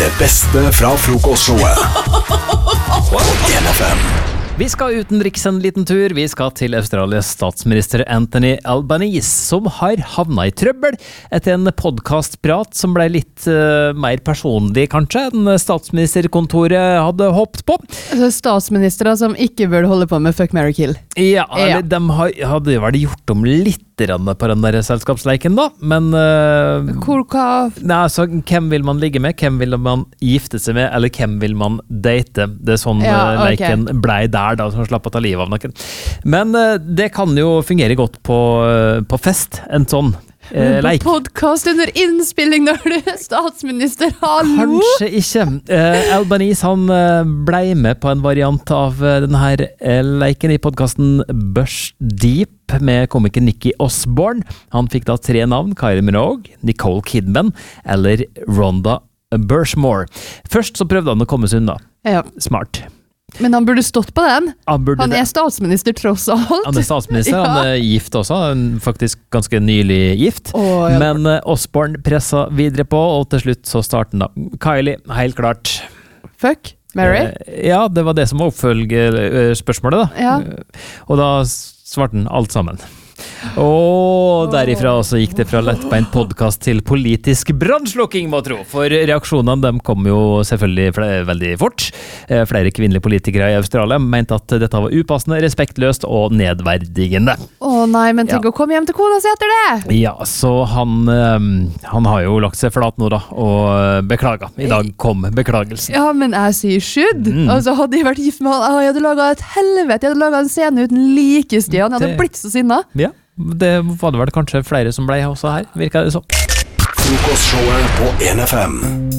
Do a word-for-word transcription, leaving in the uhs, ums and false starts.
Det beste fra frokostshowet på en F M. Vi skal utenriks en liten tur. Vi skal til Australias statsminister Anthony Albanese, som har havnet i trøbbel etter en podcastprat som ble litt uh, mer personlig, kanskje, enn statsministerkontoret hadde håpet på. Altså statsministere som ikke burde holde på med fuck, marry, kill. Ja, eller de har, hadde vel gjort om litt på den der selskapsleiken da, men uh, Hvor, hva? Nei, altså, hvem vil man ligge med, hvem vil man gifte seg med, eller hvem vil man date? Det er sånn Ja, uh, leiken ok. blei der da, som slapp å ta livet av noen. Men uh, det kan jo fungere godt på, uh, på fest, en sånn uh, leik. På podcast under innspilling når du er statsminister, hallo? Kanskje ikke. Uh, Albanese han uh, blei med på en variant av uh, denne her uh, leiken i podcasten Bush Deep med komiker Nicky Osborne. Han fikk da tre navn: Kylie Minogue, Nicole Kidman eller Rhonda Burchmore. Først så prøvde han å komme seg unna. Ja. Smart. Men han burde stått på den. Han, burde Han er statsminister tross alt. Han er statsminister, Ja. han er gift også, han er faktisk ganske nylig gift. Åh, ja. Men uh, Osborne pressa videre på, og til slutt så starten da. Kylie, helt klart. Fuck, marry? Eh, ja, det var det som var oppfølgerspørsmålet da. Ja. Eh, Og da svarte han alt sammen. Og derifra også gikk det fra lettbeint podcast til politisk brannslukking, må tro. For reaksjonene dem kom jo selvfølgelig fle- veldig fort. Eh, Flere kvinnelige politikere i Australia mente at dette var upassende, respektløst og nedverdigende. Å nei, men tenk Ja. å komme hjem til kona si etter det! Ja, så han, eh, han har jo lagt seg flat nå da, og beklaga. I dag kom beklagelsen. Ja, men jeg sier skydd. Mm. Altså, hadde jeg vært gift med han, jeg hadde laget et helvete, jeg hadde laget en scene uten like, Stian. Jeg hadde Det- blitt så sinna. Ja, det var det vel kanskje flere som ble også her, virker det så. Frokostshowet på en F M.